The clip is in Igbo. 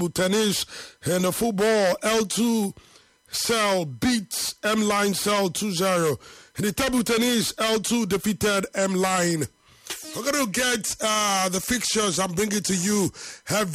tennis and the football. L2 Cell beats M-Line Cell 2-0. In the table tennis, L2 defeated M-Line. We're going to get the fixtures I'm bringing to you.